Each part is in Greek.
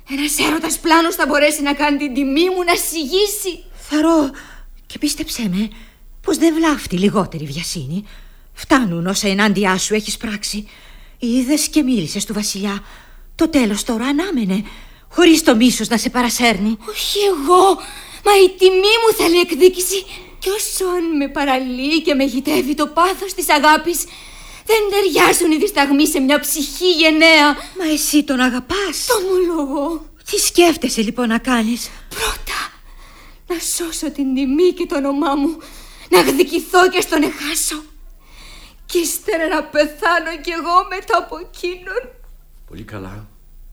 Ένας έρωτας πλάνος θα μπορέσει να κάνει την τιμή μου να σιγήσει. Θαρώ και πίστεψέ με πως δεν βλάφτει λιγότερη βιασύνη. Φτάνουν όσα ενάντια σου έχεις πράξει. Είδες και μίλησες του βασιλιά. Το τέλος τώρα ανάμενε, χωρίς το μίσος να σε παρασέρνει. Όχι εγώ, μα η τιμή μου θέλει εκδίκηση. Κι όσο αν με παραλύει και με γητεύει το πάθος της αγάπης, δεν ταιριάζουν οι δισταγμοί σε μια ψυχή γενναία. Μα εσύ τον αγαπάς. Το ομολογώ. Τι σκέφτεσαι λοιπόν να κάνεις? Πρώτα, να σώσω την τιμή και το όνομά μου, να εκδικηθώ και στον εχάσω. Κι ύστερα να πεθάνω κι εγώ μετά από εκείνον. Πολύ καλά.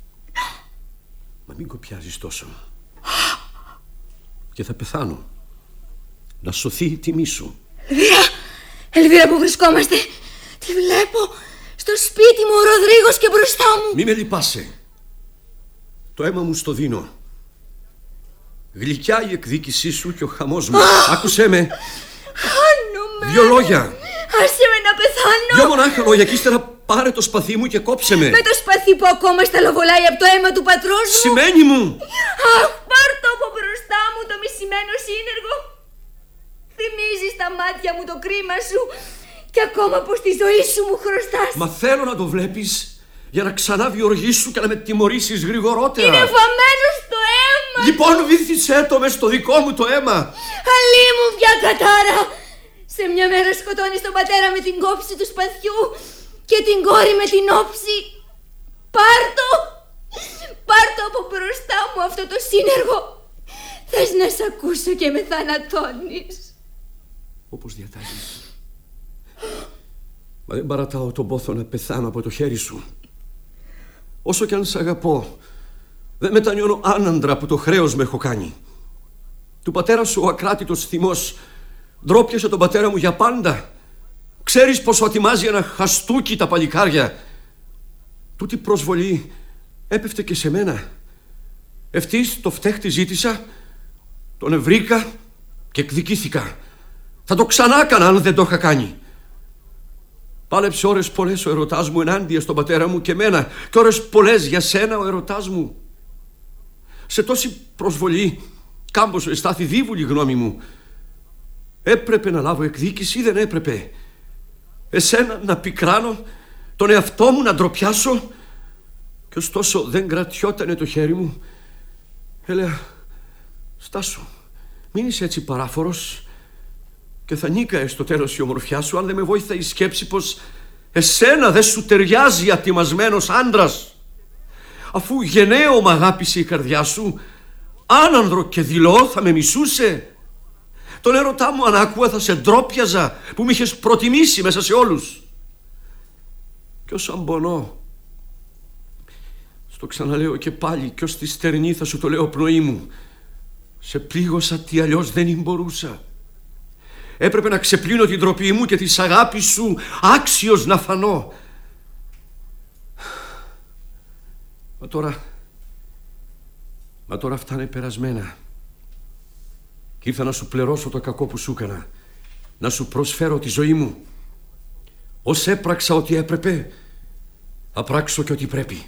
Μα μην κοπιάζεις τόσο. Και θα πεθάνω. Να σωθεί η τιμή σου. Ελβίρα, που βρισκόμαστε? Τη βλέπω στο σπίτι μου, ο Ροδρίγος και μπροστά μου. Μη με λυπάσαι. Το αίμα μου στο δίνω. Γλυκιά η εκδίκησή σου και ο χαμός μου. Άκουσέ με. Χάνομαι. 2 λόγια. Άσε με να πεθάνω. 2 μονάχα λόγια και ύστερα πάρε το σπαθί μου και κόψε με. Με το σπαθί που ακόμα σταλοβολάει από το αίμα του πατρός μου. Σημαίνει μου. Αχ, πάρ' το από μπροστά μου το μισημένο σύνεργο. Θυμίζει στα μάτια μου το κρίμα σου και ακόμα πως τη ζωή σου μου χρωστάς. Μα θέλω να το βλέπεις για να ξανά διοργήσου και να με τιμωρήσεις γρηγορότερα. Είναι βαμμένο στο αίμα. Λοιπόν, βύθισέ το μες στο δικό μου το αίμα. Αλή μου πια κατάρα. Σε μια μέρα σκοτώνεις τον πατέρα με την κόψη του σπαθιού και την κόρη με την όψη. Πάρ' το από μπροστά μου αυτό το σύνεργο. Θες να σ' ακούσω και με θανατώνεις? Όπως διατάζεις. Μα δεν παρατάω τον πόθο να πεθάνω από το χέρι σου. Όσο κι αν σ' αγαπώ, δεν μετανιώνω άναντρα που το χρέος με έχω κάνει. Του πατέρα σου ο ακράτητος θυμός ντρόπιασε τον πατέρα μου για πάντα. Ξέρεις πόσο ατιμάζει ένα χαστούκι τα παλικάρια. Τούτη προσβολή έπεφτε και σε μένα. Ευτής το φταίχτη ζήτησα, τον ευρήκα και εκδικήθηκα. Θα το ξανά έκανα αν δεν το είχα κάνει. Πάλεψε ώρες πολλές ο ερωτάς μου ενάντια στον πατέρα μου και εμένα, και ώρες πολλές για σένα ο ερωτάς μου. Σε τόση προσβολή κάμποσο εστάθη δίβουλη γνώμη μου. Έπρεπε να λάβω εκδίκηση ή δεν έπρεπε? Εσένα να πικράνω, τον εαυτό μου να ντροπιάσω? Και ωστόσο δεν κρατιότανε το χέρι μου. Έλεγα, στάσου, μην είσαι έτσι παράφορος. Και θα νίκαε στο τέλος η ομορφιά σου αν δεν με βόηθα η σκέψη πως εσένα δεν σου ταιριάζει ατιμασμένος άντρας. Αφού γενναίο μ' αγάπησε η καρδιά σου, άνανδρο και δειλό θα με μισούσε. Τον έρωτά μου αν άκουα θα σε ντρόπιαζα που μ' είχες προτιμήσει μέσα σε όλους. Κι όσο αμπονώ, στο ξαναλέω και πάλι, κι ως τη στερνή θα σου το λέω πνοή μου, σε πλήγωσα τι αλλιώς δεν μπορούσα. Έπρεπε να ξεπλύνω την ντροπή μου και της αγάπης σου άξιος να φανώ. Μα τώρα αυτά είναι περασμένα. Και ήρθα να σου πληρώσω το κακό που σου έκανα, να σου προσφέρω τη ζωή μου. Ως έπραξα ό,τι έπρεπε, θα πράξω και ό,τι πρέπει.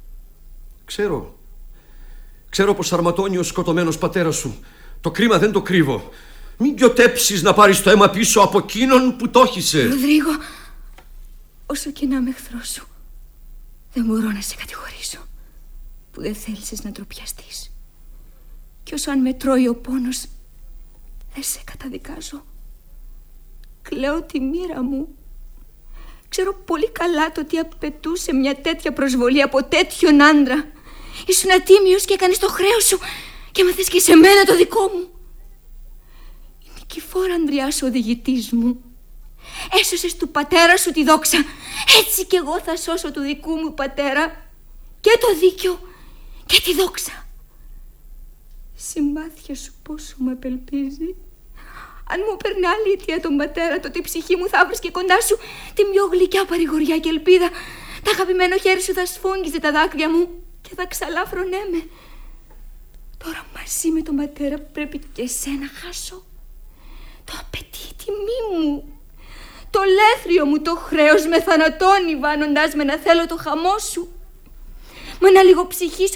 Ξέρω πως αρματώνει ο σκοτωμένος πατέρας σου. Το κρίμα δεν το κρύβω. Μην γιοτέψεις να πάρεις το αίμα πίσω από εκείνον που το έχισε. Ροδρίγο, όσο και να είμαι εχθρός σου, δεν μπορώ να σε κατηγορήσω που δεν θέλησες να ντροπιαστείς. Κι όσο αν με τρώει ο πόνος, δεν σε καταδικάζω. Κλαίω τη μοίρα μου. Ξέρω πολύ καλά το τι απαιτούσε μια τέτοια προσβολή από τέτοιον άντρα. Ήσουν ατίμιος και έκανες το χρέος σου και μάθες και σε μένα το δικό μου. Η Νικηφόρα Ανδριάς, ο οδηγητής μου, έσωσες του πατέρα σου τη δόξα. Έτσι κι εγώ θα σώσω του δικού μου πατέρα και το δίκιο και τη δόξα. Η συμπάθεια σου πόσο με απελπίζει. Αν μου παίρνει άλλη αιτία τον πατέρα, τότε η ψυχή μου θα βρίσκε κοντά σου την πιο γλυκιά παρηγοριά και ελπίδα. Το αγαπημένο χέρι σου θα σφόγγιζε τα δάκρυα μου και θα ξαλάφρονέ με. Τώρα μαζί με τον πατέρα πρέπει και εσένα χάσω. Το απαιτεί η τιμή μου. Το λέθριο μου το χρέος με θανατώνει, βάνοντάς με να θέλω το χαμό σου. Με ένα λίγο ψυχή